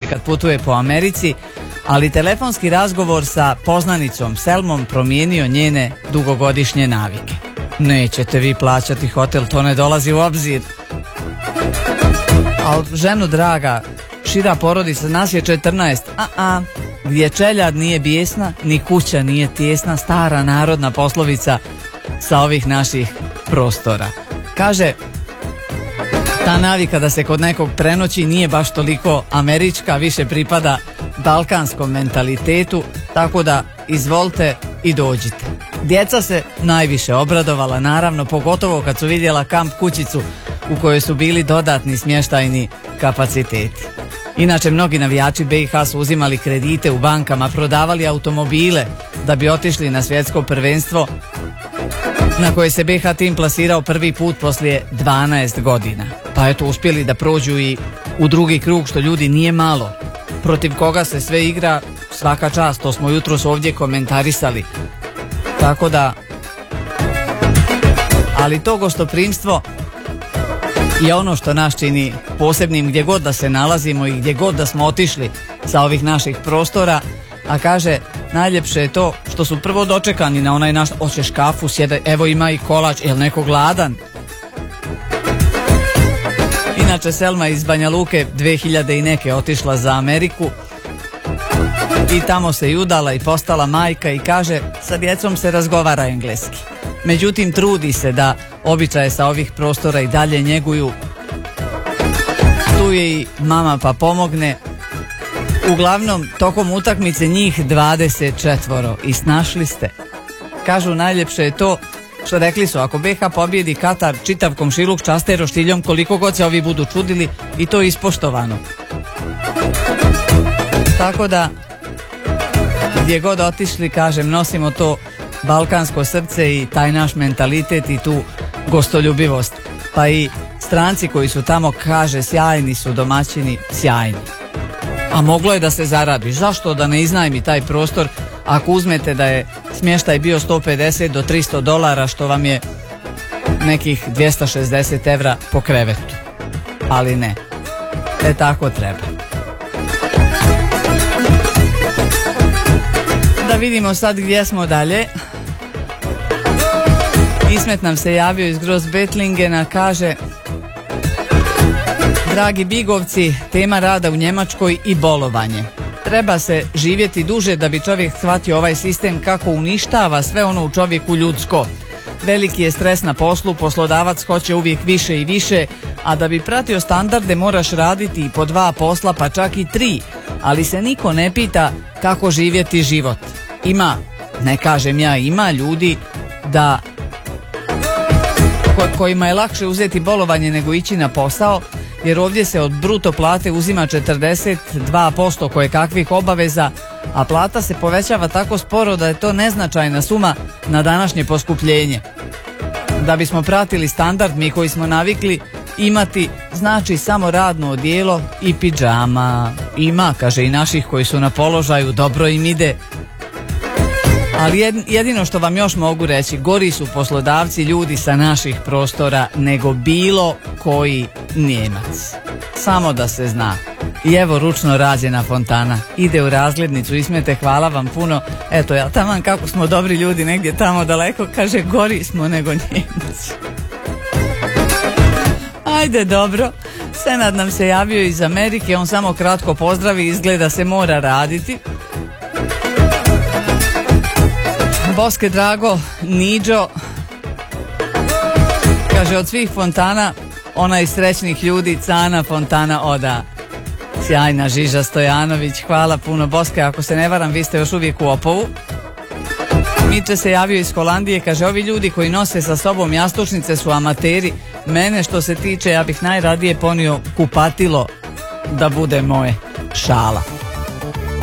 kad putuje po Americi, ali telefonski razgovor sa poznanicom Selmom promijenio njene dugogodišnje navike. Nećete vi plaćati hotel, to ne dolazi u obzir. Al ženu draga, šira porodica, nas je 14, gdje čeljad nije bijesna, ni kuća nije tijesna, stara narodna poslovica sa ovih naših prostora. Kaže, ta navika da se kod nekog prenoći nije baš toliko američka, više pripada balkanskom mentalitetu, tako da izvolite i dođite. Djeca se najviše obradovala, naravno, pogotovo kad su vidjela kamp kućicu u kojoj su bili dodatni smještajni kapaciteti. Inače, mnogi navijači BiH su uzimali kredite u bankama, prodavali automobile da bi otišli na svjetsko prvenstvo na koje se BiH tim plasirao prvi put poslije 12 godina. Pa eto, uspjeli da prođu i u drugi krug, što ljudi nije malo. Protiv koga se sve igra, svaka čast, to smo jutros ovdje komentarisali. Tako da, ali to gostoprimstvo je ono što nas čini posebnim gdje god da se nalazimo i gdje god da smo otišli sa ovih naših prostora. A kaže, najljepše je to što su prvo dočekani na onaj naš, hoćeš kafu, sjede, evo ima i kolač, jel neko gladan? Inače, Selma iz Banja Luke 2000 i neke otišla za Ameriku i tamo se i udala i postala majka i kaže, sa djecom se razgovara engleski. Međutim, trudi se da običaje sa ovih prostora i dalje njeguju. Tu je i mama pa pomogne. Uglavnom, tokom utakmice njih 24 i snašli ste. Kažu, najljepše je to što rekli su, ako BiH pobjedi Katar, čitav komšiluk časte roštiljom koliko god se ovi budu čudili, i to je ispoštovano. Tako da, gdje god otišli, kažem, nosimo to balkansko srce i taj naš mentalitet i tu gostoljubivost. Pa i stranci koji su tamo, kaže, sjajni su domaćini, sjajni. A moglo je da se zaradi. Zašto da ne iznajmi taj prostor ako uzmete da je smještaj bio $150 do $300, što vam je nekih 260 evra po krevetu. Ali ne. Tako treba. Da vidimo sad gdje smo dalje. Ismet nam se javio iz Grossbettlingena, kaže: dragi bigovci, tema rada u Njemačkoj i bolovanje. Treba se živjeti duže da bi čovjek shvatio ovaj sistem kako uništava sve ono u čovjeku ljudsko. Veliki je stres na poslu, poslodavac hoće uvijek više i više, a da bi pratio standarde moraš raditi i po 2 posla, pa čak i 3, ali se niko ne pita kako živjeti život. Ima, ne kažem ja, ima ljudi da kojima je lakše uzeti bolovanje nego ići na posao, jer ovdje se od bruto plate uzima 42% koje kakvih obaveza, a plata se povećava tako sporo da je to neznačajna suma na današnje poskupljenje. Da bismo pratili standard, mi koji smo navikli imati, znači samo radno odijelo i pidžama. Ima, kaže, i naših koji su na položaju, dobro im ide. Ali jedino što vam još mogu reći, gori su poslodavci ljudi sa naših prostora nego bilo koji Njemac. Samo da se zna. I evo ručno rađena fontana. Ide u razglednicu, Ismete, hvala vam puno. Eto, ja taman kako smo dobri ljudi negdje tamo daleko, kaže, gori smo nego Njemci. Ajde, dobro. Senad nam se javio iz Amerike, on samo kratko pozdravi, izgleda se mora raditi. Boske drago, Niđo, kaže, od svih fontana ona iz srećnih ljudi, Cana fontana oda. Sjajna Žiža Stojanović, hvala puno. Boske, ako se ne varam, vi ste još uvijek u Opovu. Miče se javio iz Holandije, kaže, ovi ljudi koji nose sa sobom jastučnice su amateri. Mene što se tiče, ja bih najradije ponio kupatilo da bude moje. Šala.